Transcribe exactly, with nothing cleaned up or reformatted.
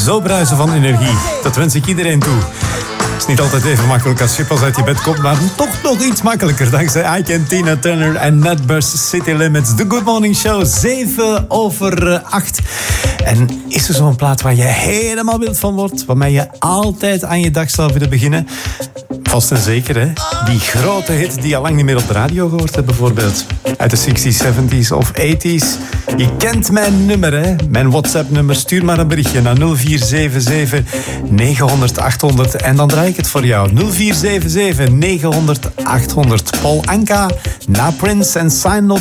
zo bruisen van energie. Dat wens ik iedereen toe. Het is niet altijd even makkelijk als je pas uit je bed komt, maar toch nog iets makkelijker dankzij Ike en Tina Turner en Nutbus City Limits. De Good Morning Show, zeven over acht. En is er zo'n plaat waar je helemaal wild van wordt, waarmee je altijd aan je dag zou willen beginnen? Vast en zeker, hè? Die grote hit die je al lang niet meer op de radio gehoord hebt, bijvoorbeeld. Uit de zestig's, zeventig's of tachtig's. Je kent mijn nummer, hè? Mijn WhatsApp-nummer. Stuur maar een berichtje naar nul vier zeven zeven negen honderd achthonderd en dan draai ik het voor jou. nul vier zeven zeven negen honderd achthonderd. Paul Anka, na Prince en Sign Not